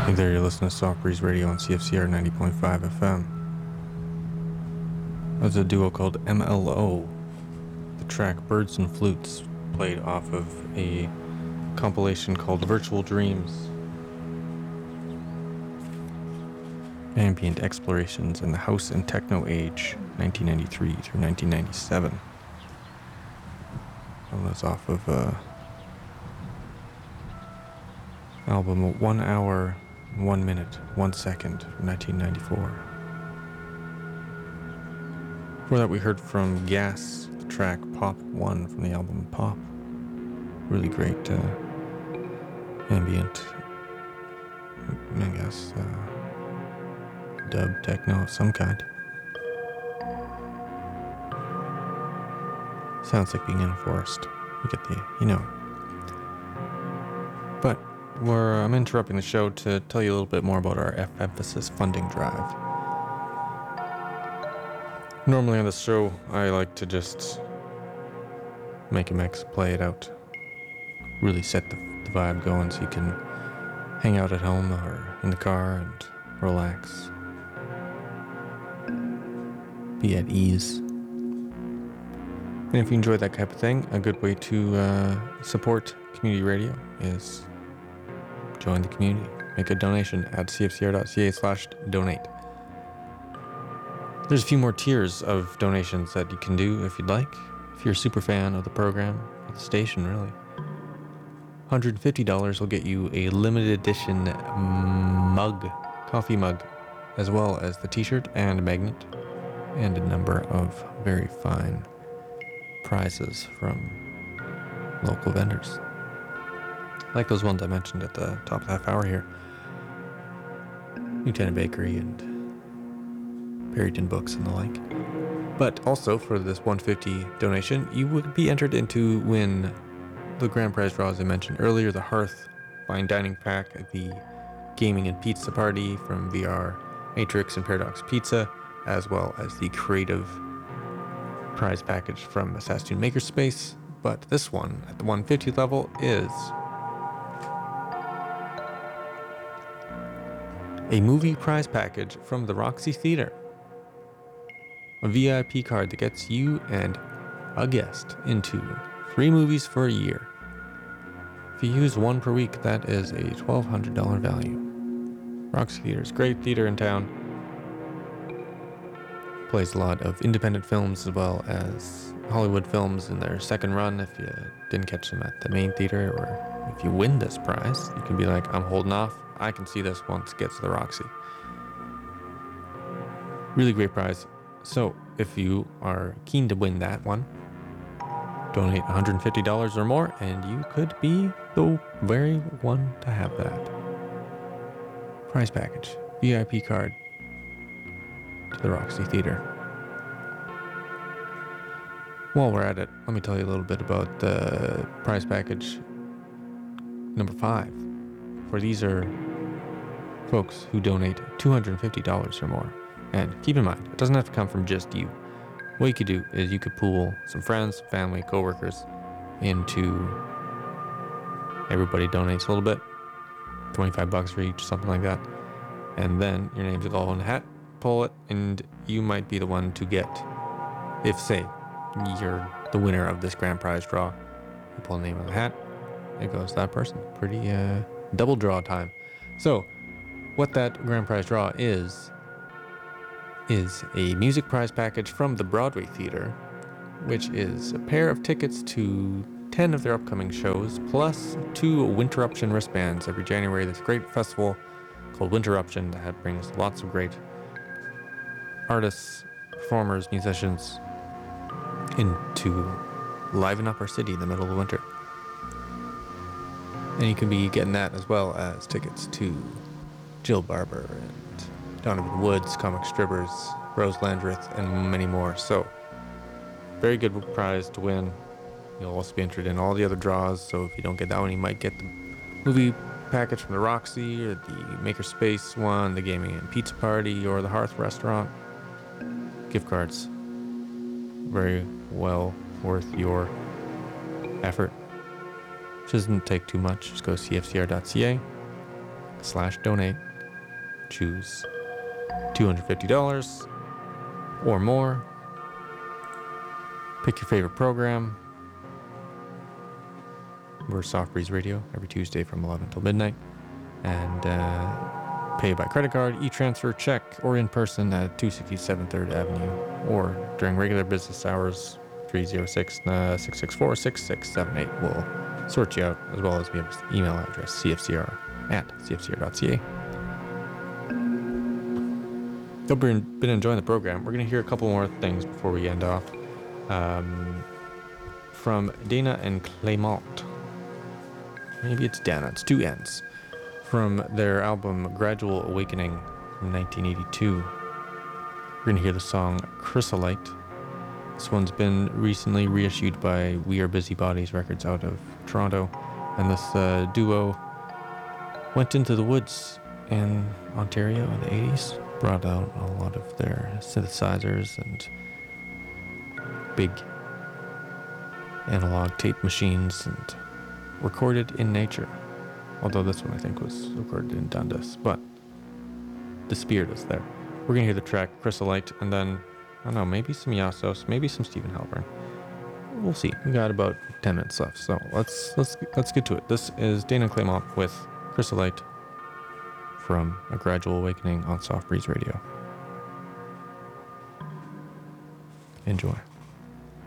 Hey there, you're listening to Soft Breeze Radio on CFCR 90.5 FM. That's a duo called MLO. The track Birds and Flutes, played off of a compilation called Virtual Dreams. Ambient Explorations in the House and Techno Age, 1993 through 1997. And that's off of album 1 hour, 1 minute, 1 second from 1994. Before that we heard from Gas, the track Pop 1 from the album Pop. Really great ambient, I guess, dub techno of some kind. Sounds like being in a forest. You get the, But I'm interrupting the show to tell you a little bit more about our F-Emphasis funding drive. Normally on this show, I like to just make a mix, play it out, really set the vibe going so you can hang out at home or in the car and relax, be at ease. And if you enjoy that type of thing, a good way to support community radio is join the community. Make a donation at cfcr.ca/donate. There's a few more tiers of donations that you can do if you'd like. If you're a super fan of the program, of the station, really. $150 will get you a limited edition mug, coffee mug, as well as the t-shirt and a magnet, and a number of very fine prizes from local vendors. Like those ones I mentioned at the top of the half hour here. Lieutenant Bakery and Perryton Books and the like. But also for this $150 donation, you would be entered into win the grand prize draw, as I mentioned earlier, the Hearth Fine Dining Pack, the Gaming and Pizza Party from VR Matrix and Paradox Pizza, as well as the Creative prize package from Saskatoon Makerspace. But this one, at the 150 level, is a movie prize package from the Roxy Theatre. A VIP card that gets you and a guest into 3 movies for a year. If you use 1 per week, that is a $1,200 value. Roxy Theatre is a great theater in town. Plays a lot of independent films as well as Hollywood films in their second run if you didn't catch them at the main theater, or if you win this prize, you can be like, I'm holding off. I can see this once it gets to the Roxy. Really great prize. So, if you are keen to win that one, donate $150 or more, and you could be the very one to have that prize package, VIP card to the Roxy Theatre. While we're at it, let me tell you a little bit about the prize package number 5. For these are folks who donate $250 or more. And keep in mind, it doesn't have to come from just you. What you could do is you could pool some friends, family, coworkers into everybody donates a little bit, $25 for each, something like that. And then your names will go in the hat, pull it, and you might be the one to get, if say, you're the winner of this grand prize draw. You pull a name on the hat, it goes to that person. Pretty double draw time. So, what that grand prize draw is a music prize package from the Broadway Theatre, which is a pair of tickets to 10 of their upcoming shows, plus 2 Winterruption wristbands. Every January, this great festival called Winterruption that brings lots of great artists, performers, musicians in to liven up our city in the middle of the winter. And you can be getting that as well as tickets to Jill Barber and Donovan Woods, Comic Strippers, Rose Landreth, and many more. So, very good prize to win. You'll also be entered in all the other draws, so if you don't get that one, you might get the movie package from the Roxy, or the Makerspace one, the Gaming and Pizza Party, or the Hearth Restaurant. Gift cards. Very well worth your effort. Which doesn't take too much. Just go to cfcr.ca. patreon.com/donate. Choose $250 or more. Pick your favorite program. We're Soft Breeze Radio every Tuesday from 11 till midnight. And pay by credit card, e-transfer, check, or in person at 267 3rd Avenue, or during regular business hours, 306-664-6678. We'll sort you out, as well as we have an email address, cfcr@cfcr.ca. Hope you've been enjoying the program. We're going to hear a couple more things before we end off. From Dana and Clément. Maybe it's Dana, it's two N's. From their album Gradual Awakening from 1982. We're going to hear the song Chrysolite. This one's been recently reissued by We Are Busybodies Records out of Toronto. And this duo went into the woods in Ontario in the 80s. Brought out a lot of their synthesizers and big analog tape machines and recorded in nature. Although this one I think was recorded in Dundas, but the spirit is there. We're gonna hear the track Chrysolite, and then I don't know, maybe some Yassos, maybe some Stephen Halpern. We'll see. We got about 10 minutes left, so let's get to it. This is Dana Clément with Chrysolite from A Gradual Awakening on Soft Breeze Radio. Enjoy.